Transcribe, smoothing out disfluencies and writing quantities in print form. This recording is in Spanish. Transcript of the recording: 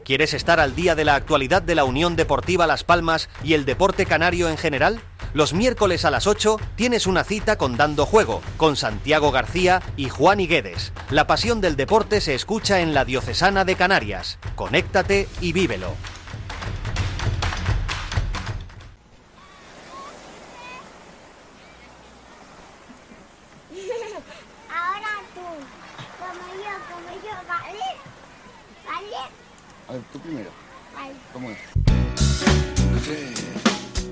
¿Quieres estar al día de la actualidad de la Unión Deportiva Las Palmas y el deporte canario en general? Los miércoles a las 8 tienes una cita con Dando Juego, con Santiago García y Juan Higuedes. La pasión del deporte se escucha en la Diocesana de Canarias. Conéctate y vívelo. Ahora tú, como yo, ¿vale? ¿Vale? A ver, tú primero. Vale. ¿Cómo es?